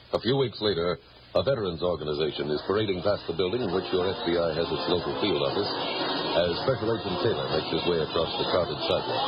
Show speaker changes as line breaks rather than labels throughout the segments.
A few weeks later, a veterans organization is parading past the building in which your FBI has its local field office as Special Agent Taylor makes his way across the crowded sidewalk.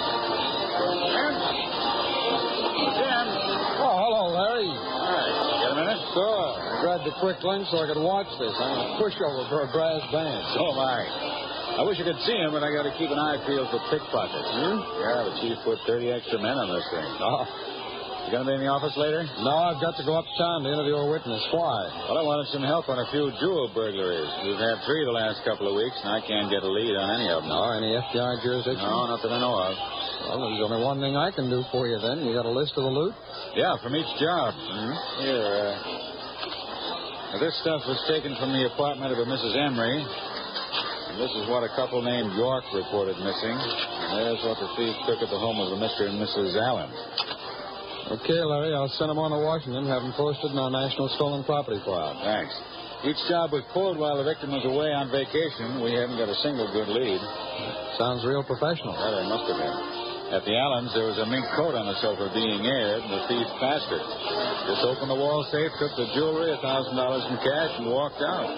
Jim.
Oh, hello, Larry.
Hi. You got a minute?
Sure. I grabbed the quick link so I could watch this. I'm a pushover for a brass band.
So am I. I wish I could see him, but I got to keep an eye peeled for pickpockets. Yeah, the chief put 30 extra men on this thing.
Oh.
You going to be in the office later?
No, I've got to go uptown to interview a witness. Why?
Well, I wanted some help on a few jewel burglaries. We've had 3 the last couple of weeks, and I can't get a lead on any of them.
No, any FBI jurisdiction?
No, not that I know of.
Well, there's only one thing I can do for you then. You got a list of the loot?
Yeah, from each job. Here, this stuff was taken from the apartment of a Mrs. Emery. And this is what a couple named York reported missing. And there's what the thief took at the home of a Mr. and Mrs. Allen.
Okay, Larry, I'll send them on to Washington, have them posted in our National Stolen Property File.
Thanks. Each job was pulled while the victim was away on vacation. We haven't got a single good lead.
Sounds real professional.
Yeah, they must have been. At the Allens, there was a mink coat on the sofa being aired, and the thief passed it. Just opened the wall safe, took the jewelry, $1,000 in cash, and walked out.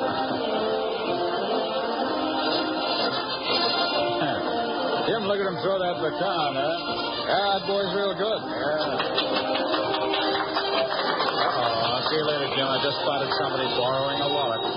Jim, look at him throw that baton, huh?
Yeah, that boy's real good.
Yeah. I'll see you later, Jim. I just spotted somebody borrowing a wallet.